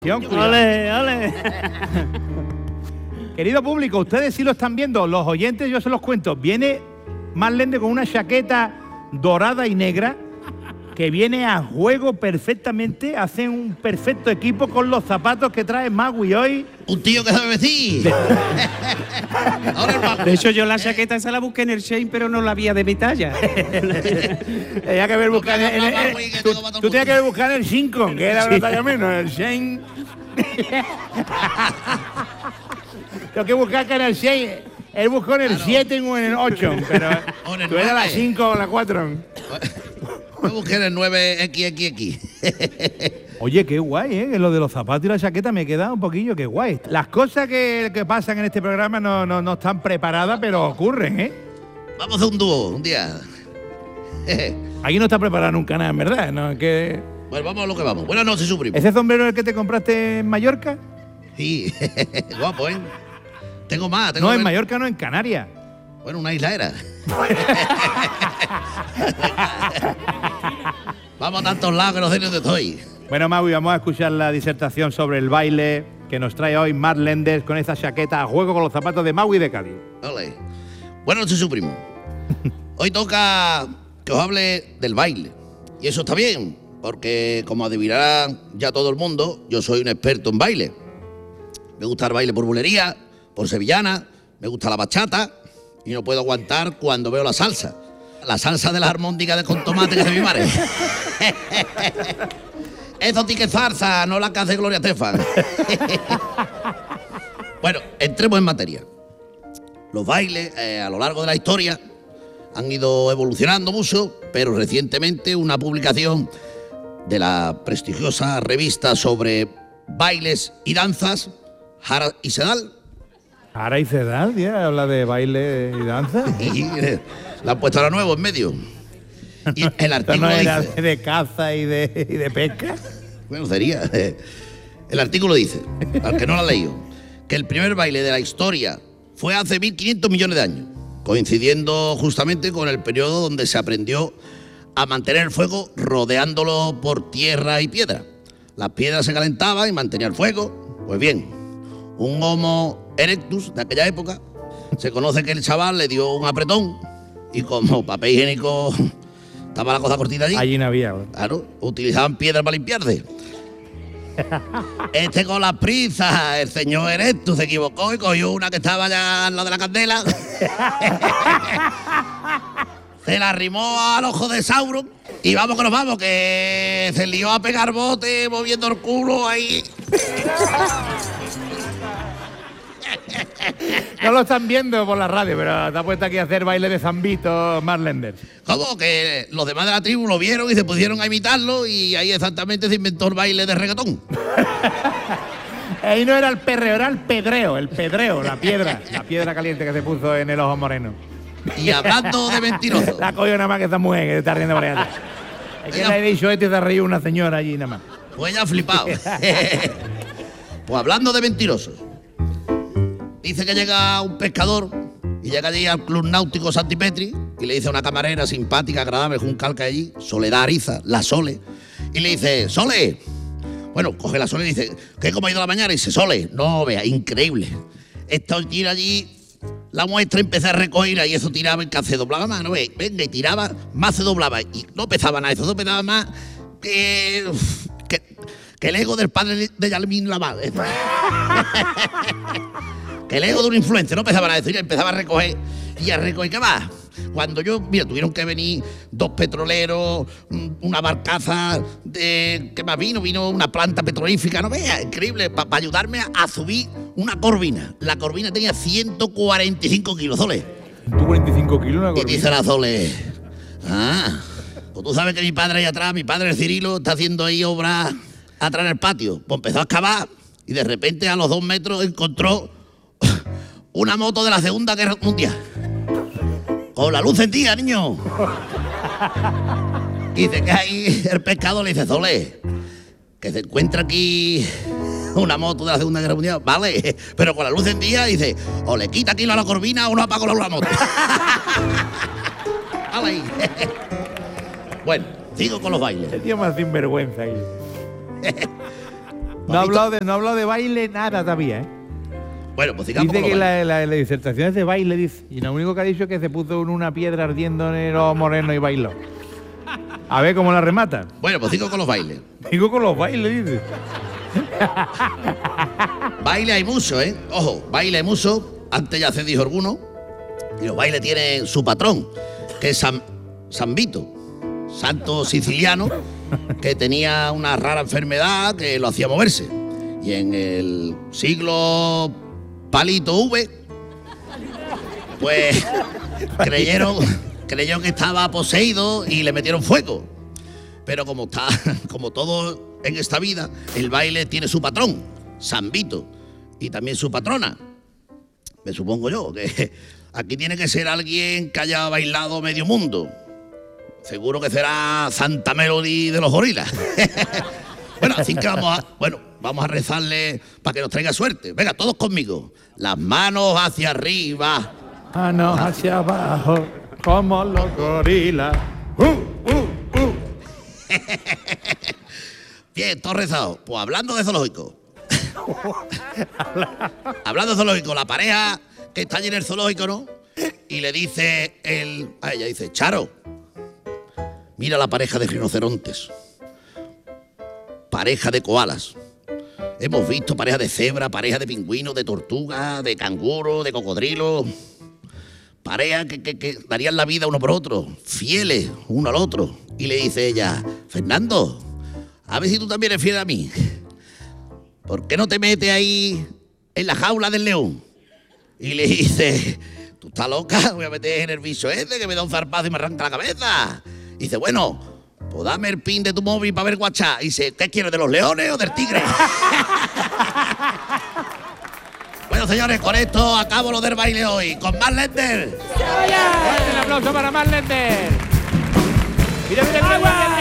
Ole, ole. Querido público, ustedes sí lo están viendo, los oyentes yo se los cuento. Viene Marlende con una chaqueta dorada y negra que viene a juego perfectamente, hace un perfecto equipo con los zapatos que trae Magui hoy. Un tío que sabe vestir. De hecho, yo la chaqueta esa la busqué en el Shein, pero no la había de mi talla. Tenía que haber buscado tú tenías que haber buscado en el Shincon, que era una talla menos, el Shein. Tengo que buscar que en el 6, él buscó en el 7 o en el 8, pero tú eras la 5 o la 4. Yo busqué en el 9XXX. Oye, qué guay, ¿eh? Lo de los zapatos y la chaqueta me queda un poquillo, qué guay. Las cosas que pasan en este programa no están preparadas, pero ocurren, ¿eh? Vamos a hacer un dúo un día. Aquí no está preparado nunca nada, en verdad, ¿no? Bueno, vamos a lo que vamos. Buenas noches, su primo. ¿Ese sombrero es el que te compraste en Mallorca? Sí, guapo, ¿eh? Tengo más. No, en Mallorca no, en Canarias. Bueno, una isla era. Vamos a tantos lados que no sé ni dónde estoy. Bueno, Maui, vamos a escuchar la disertación sobre el baile que nos trae hoy Marc Lenders con esta chaqueta a juego con los zapatos de Maui de Cádiz. Ole. Buenas noches, su primo. Hoy toca que os hable del baile. Y eso está bien, porque como adivinará ya todo el mundo, yo soy un experto en baile. Me gusta el baile por bulería, por sevillana, me gusta la bachata y no puedo aguantar cuando veo la salsa. La salsa de las armónicas con tomate que hace mi madre. Eso sí que es zarza, no la que hace Gloria Estefan. Bueno, entremos en materia. Los bailes a lo largo de la historia han ido evolucionando mucho, pero recientemente una publicación de la prestigiosa revista sobre bailes y danzas, Jara y Sedal. Jara y Sedal, tía, habla de baile y danza. Y la han puesto ahora nuevo en medio. Y el artículo ¿No era dice, de caza y de pesca? Bueno, sería. El artículo dice, al que no lo ha leído, que el primer baile de la historia fue hace 1.500 millones de años, coincidiendo justamente con el periodo donde se aprendió a mantener el fuego rodeándolo por tierra y piedra. Las piedras se calentaban y mantenía el fuego. Pues bien, un Homo erectus de aquella época, se conoce que el chaval le dio un apretón y como papel higiénico estaba la cosa cortita allí. Allí no había. Claro, utilizaban piedras para limpiarse. Con las prisas, el señor erectus se equivocó y cogió una que estaba ya al lado de la candela. Se la arrimó al ojo de Sauron y vamos que nos vamos, que se lió a pegar bote moviendo el culo ahí. No lo están viendo por la radio, pero te ha puesto aquí a hacer baile de zambito Marc Lenders. ¿Cómo? Que los demás de la tribu lo vieron y se pusieron a imitarlo y ahí exactamente se inventó el baile de reggaetón. Ahí no era el perreo, era el pedreo, la piedra caliente que se puso en el ojo moreno. Y hablando de mentirosos. La cogió nada más que esta mujer que está riendo por allá atrás. Es que le he dicho este y se ha reído una señora allí nada más. Pues ya ha flipado. Pues hablando de mentirosos. Dice que llega un pescador y llega allí al Club Náutico Santipetri y le dice a una camarera simpática, agradable, con un calca allí, Soledad Ariza, la Sole, y le dice, Sole. Bueno, coge la Sole y dice, ¿qué cómo ha ido la mañana? Y dice, Sole, no vea, increíble. Esto tira allí, la muestra empezó a recoger y eso tiraba y que se doblaba más, ¿no ve? Venga, y tiraba, más se doblaba y no pesaba nada, eso pesaba más que el ego del padre de Yalmín Laval. Que el ego de un influencer no pesaba nada, eso, y empezaba a recoger y a recoger. ¿Qué va? Cuando tuvieron que venir 2 petroleros, una barcaza de... ¿Qué más vino? Vino una planta petrolífica, no vea, increíble, para ayudarme a subir una corvina. La corvina tenía 145 kilos, Sole. 145 kilos una corvina. Y dice la Sole, pues tú sabes que mi padre ahí atrás, mi padre el Cirilo, está haciendo ahí obras atrás en el patio. Pues empezó a excavar y de repente a los 2 metros encontró una moto de la Segunda Guerra Mundial. Con la luz encendida, niño. Y dice que ahí el pescador le dice, Sole, que se encuentra aquí una moto de la Segunda Guerra Mundial. Vale, pero con la luz encendida dice, o le quita aquí a la corvina o no apago la moto. Vale ahí. Bueno, sigo con los bailes. El tío más sinvergüenza ahí. No ha hablado de baile nada todavía, ¿eh? Bueno, pues sigamos Dice con que los bailes. la disertación es de baile, dice. Y lo único que ha dicho es que se puso en una piedra ardiendo en los morenos y bailó. A ver cómo la remata. Bueno, pues sigo con los bailes. Digo con los bailes, dice. Baile hay mucho, ¿eh? Ojo, baile hay mucho. Antes ya se dijo alguno. Y los bailes tienen su patrón, que es San Vito, santo siciliano, que tenía una rara enfermedad que lo hacía moverse. Y en el siglo Palito V, pues creyó que estaba poseído y le metieron fuego. Pero como todo en esta vida, el baile tiene su patrón, San Vito, y también su patrona. Me supongo yo que aquí tiene que ser alguien que haya bailado medio mundo. Seguro que será Santa Melody de los gorilas. Bueno, así que vamos a rezarle para que nos traiga suerte. Venga, todos conmigo. Las manos hacia arriba. Manos hacia abajo, como los gorilas. Bien, todos rezados. Pues hablando de zoológico. Hablando de zoológico, la pareja que está allí en el zoológico, ¿no? Y le dice ella dice, Charo, mira la pareja de rinocerontes, pareja de koalas. Hemos visto pareja de cebra, pareja de pingüinos, de tortuga, de canguro, de cocodrilo. Pareja que darían la vida uno por otro, fieles uno al otro. Y le dice ella, Fernando, a ver si tú también eres fiel a mí. ¿Por qué no te metes ahí en la jaula del león? Y le dice, ¿tú estás loca? Voy a meter en el bicho ese que me da un zarpazo y me arranca la cabeza. Y dice, bueno, pues dame el pin de tu móvil para ver WhatsApp. Y dice, ¿qué quieres, de los leones o del tigre? Bueno, señores, con esto acabo lo del baile hoy. Con Marc Lender. Un aplauso para Marc Lender. Mira, mira, mira, mira.